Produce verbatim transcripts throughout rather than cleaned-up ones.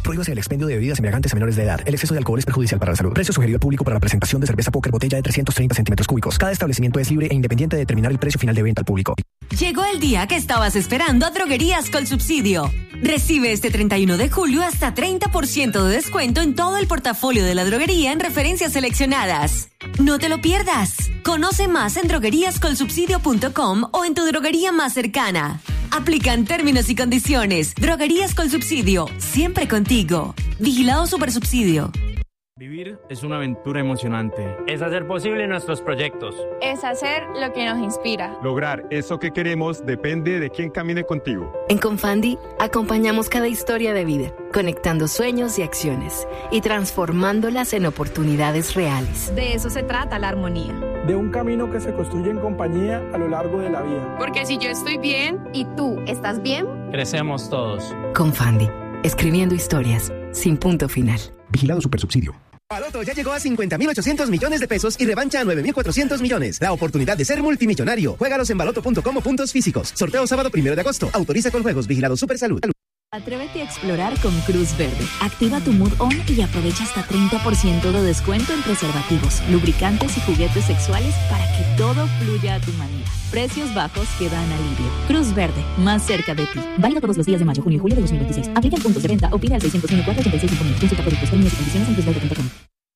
Prohíbase el expendio de bebidas embriagantes a menores de edad. El exceso de alcohol es perjudicial para la salud. Precio sugerido al público para la presentación de cerveza Póker botella de trescientos treinta centímetros cúbicos. Cada establecimiento es libre e independiente de determinar el precio final de venta al público. Llegó el día que estabas esperando a Droguerías Colsubsidio. Recibe este treinta y uno de julio hasta treinta por ciento de descuento en todo el portafolio de la droguería en referencias seleccionadas. No te lo pierdas. Conoce más en droguerías colsubsidio punto com o en tu droguería más cercana. Aplican términos y condiciones. Droguerías Colsubsidio, siempre contigo. Vigilado Supersubsidio. Vivir es una aventura emocionante. Es hacer posible nuestros proyectos. Es hacer lo que nos inspira. Lograr eso que queremos depende de quién camine contigo. En Confandi acompañamos cada historia de vida, conectando sueños y acciones y transformándolas en oportunidades reales. De eso se trata la armonía. De un camino que se construye en compañía a lo largo de la vida. Porque si yo estoy bien y tú estás bien, crecemos todos. Confandi, escribiendo historias sin punto final. Vigilado Supersubsidio. Baloto ya llegó a cincuenta mil ochocientos millones de pesos y revancha a nueve mil cuatrocientos millones. La oportunidad de ser multimillonario. Juégalos en baloto punto com o puntos físicos. Sorteo sábado primero de agosto. Autoriza con juegos. Vigilado Supersalud. Atrévete a explorar con Cruz Verde. Activa tu Mood On y aprovecha hasta treinta por ciento de descuento en preservativos, lubricantes y juguetes sexuales para que todo fluya a tu manera. Precios bajos que dan alivio. Cruz Verde, más cerca de ti. Válido todos los días de mayo, junio y julio de dos mil veintiséis. Aplica en puntos de venta o pide al seiscientos uno, cuatrocientos ochenta y seis cinco mil. Consulta productos, términos y condiciones en cruz verde punto com.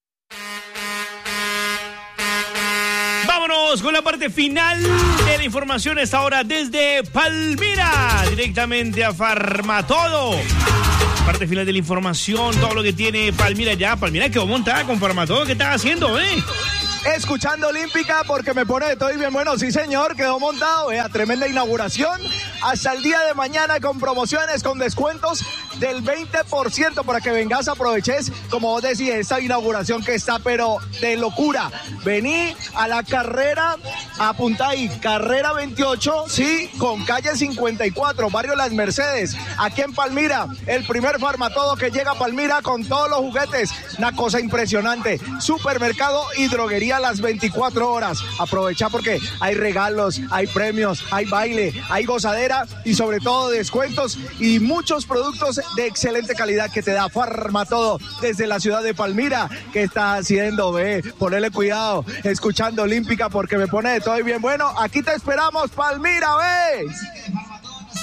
Vámonos con la parte final de la información a esta hora desde Palmira, directamente a Farmatodo. Parte final de la información, todo lo que tiene Palmira ya. Palmira quedó montada con Farmatodo. ¿Qué estás haciendo, eh? Escuchando Olímpica porque me pone de todo y bien bueno. Sí, señor, quedó montado. Vea, tremenda inauguración. Hasta el día de mañana con promociones, con descuentos del veinte por ciento para que vengas, aproveches, como vos decís, esta inauguración que está, pero de locura. Vení a la carrera, apunta ahí, carrera veintiocho, sí, con calle cincuenta y cuatro, barrio Las Mercedes, aquí en Palmira, el primer Farmatodo que llega a Palmira con todos los juguetes. Una cosa impresionante. Supermercado y droguería las veinticuatro horas. Aprovecha porque hay regalos, hay premios, hay baile, hay gozadera y sobre todo descuentos y muchos productos de excelente calidad que te da Farmatodo desde la ciudad de Palmira. ¿Qué está haciendo? Ve, ponele cuidado, escuchando Olímpica porque me pone de todo y bien bueno. Aquí te esperamos, Palmira, ve.